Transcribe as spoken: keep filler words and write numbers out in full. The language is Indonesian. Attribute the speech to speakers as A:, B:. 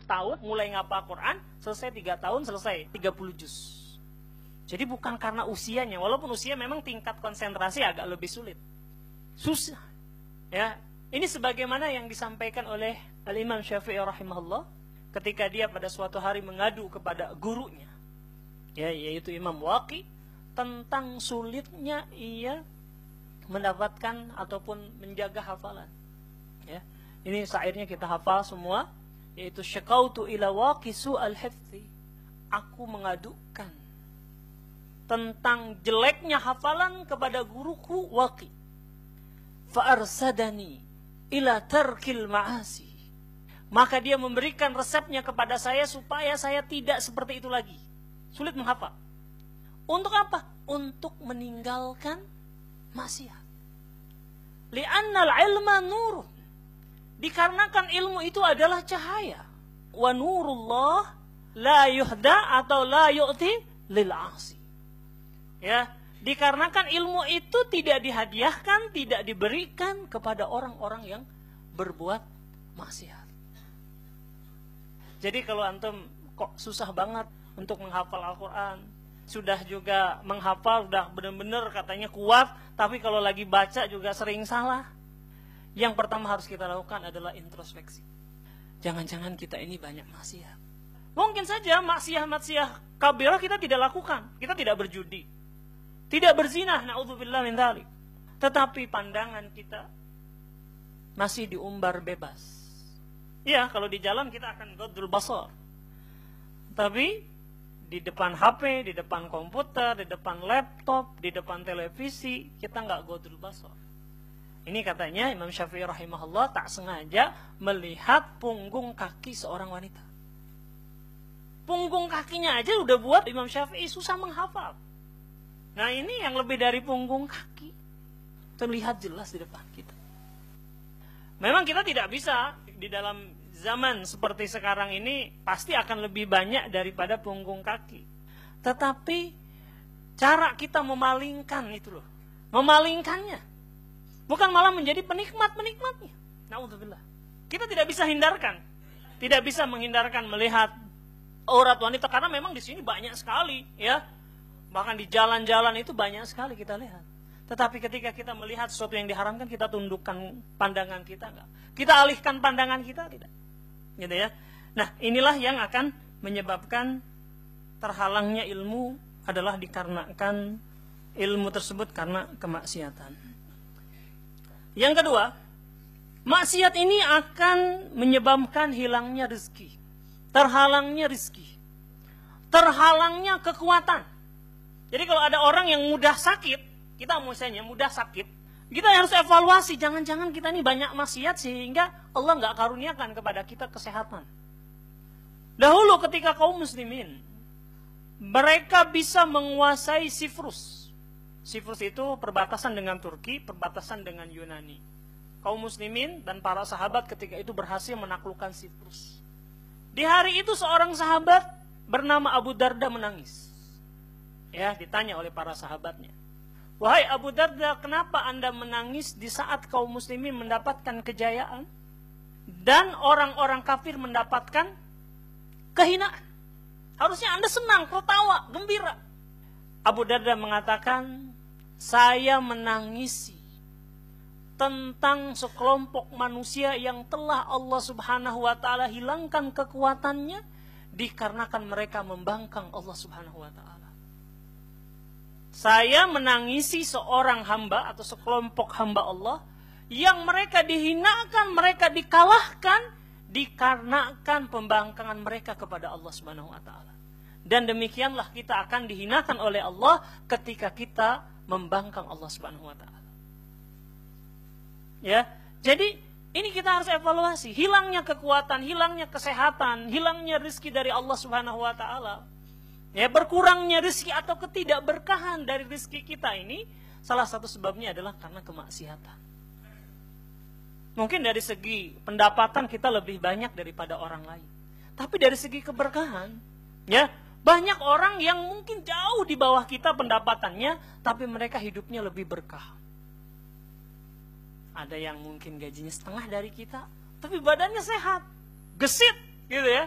A: tahun mulai ngapal Quran, selesai tiga tahun, selesai tiga puluh juz. Jadi bukan karena usianya, walaupun usia memang tingkat konsentrasi agak lebih sulit. Susah. Ya, ini sebagaimana yang disampaikan oleh Al-Imam Syafi'i rahimahullah ketika dia pada suatu hari mengadu kepada gurunya, ya, yaitu Imam Waqi, tentang sulitnya ia mendapatkan ataupun menjaga hafalan. Ya, ini syairnya kita hafal semua, yaitu syaqautu ila waqi su'al hifzi. Aku mengadukan tentang jeleknya hafalan kepada guruku Waqi. Fa arsadani ila tarkil ma'asi. Maka dia memberikan resepnya kepada saya supaya saya tidak seperti itu lagi. Sulit menghafal. Untuk apa? Untuk meninggalkan maksiat. Li'annal ilma nurun. Dikarenakan ilmu itu adalah cahaya. Wa nurullah la yuhda atau la yu'ti lil 'asi. Ya, dikarenakan ilmu itu tidak dihadiahkan, tidak diberikan kepada orang-orang yang berbuat maksiat. Jadi kalau antum kok susah banget untuk menghafal Al-Quran, sudah juga menghafal, sudah benar-benar katanya kuat, tapi kalau lagi baca juga sering salah. Yang pertama harus kita lakukan adalah introspeksi. Jangan-jangan kita ini banyak maksiat. Mungkin saja maksiat-maksiat kabirah kita tidak lakukan. Kita tidak berjudi, tidak berzina, na'udzubillah min dzalik. Tetapi pandangan kita masih diumbar bebas. Ya, kalau di jalan kita akan ghaddul basar. Tapi di depan H P, di depan komputer, di depan laptop, di depan televisi, kita nggak ghaddul basar. Ini katanya Imam Syafi'i rahimahullah tak sengaja melihat punggung kaki seorang wanita. Punggung kakinya aja udah buat Imam Syafi'i susah menghafal. Nah, ini yang lebih dari punggung kaki terlihat jelas di depan kita. Memang kita tidak bisa di dalam zaman seperti sekarang ini pasti akan lebih banyak daripada punggung kaki. Tetapi cara kita memalingkan itu loh, memalingkannya, bukan malah menjadi penikmat-penikmatnya. Na'udzubillah. Kita tidak bisa hindarkan, tidak bisa menghindarkan melihat aurat wanita karena memang di sini banyak sekali, ya. Bahkan di jalan-jalan itu banyak sekali kita lihat. Tetapi ketika kita melihat sesuatu yang diharamkan, kita tundukkan pandangan kita enggak? Kita alihkan pandangan kita tidak? Gitu ya. Nah, inilah yang akan menyebabkan terhalangnya ilmu adalah dikarenakan ilmu tersebut karena kemaksiatan. Yang kedua, maksiat ini akan menyebabkan hilangnya rezeki, terhalangnya rezeki, terhalangnya kekuatan. Jadi kalau ada orang yang mudah sakit, kita misalnya mudah sakit, kita harus evaluasi, jangan-jangan kita ini banyak maksiat sehingga Allah nggak karuniakan kepada kita kesehatan. Dahulu ketika kaum muslimin, mereka bisa menguasai Siprus. Siprus itu perbatasan dengan Turki, perbatasan dengan Yunani. Kaum muslimin dan para sahabat ketika itu berhasil menaklukkan Siprus. Di hari itu seorang sahabat bernama Abu Darda menangis. Ya, ditanya oleh para sahabatnya, wahai Abu Darda, kenapa anda menangis di saat kaum muslimin mendapatkan kejayaan dan orang-orang kafir mendapatkan kehinaan? Harusnya anda senang, tertawa, gembira. Abu Darda mengatakan, saya menangisi tentang sekelompok manusia yang telah Allah subhanahu wa ta'ala hilangkan kekuatannya dikarenakan mereka membangkang Allah subhanahu wa ta'ala. Saya menangisi seorang hamba atau sekelompok hamba Allah yang mereka dihinakan, mereka dikalahkan dikarenakan pembangkangan mereka kepada Allah Subhanahu wa taala. Dan demikianlah kita akan dihinakan oleh Allah ketika kita membangkang Allah Subhanahu wa taala. Ya, jadi ini kita harus evaluasi, hilangnya kekuatan, hilangnya kesehatan, hilangnya rezeki dari Allah Subhanahu wa taala. Ya, berkurangnya rezeki atau ketidakberkahan dari rezeki kita ini salah satu sebabnya adalah karena kemaksiatan. Mungkin dari segi pendapatan kita lebih banyak daripada orang lain, tapi dari segi keberkahan, ya, banyak orang yang mungkin jauh di bawah kita pendapatannya, tapi mereka hidupnya lebih berkah. Ada yang mungkin gajinya setengah dari kita, tapi badannya sehat, gesit, gitu ya.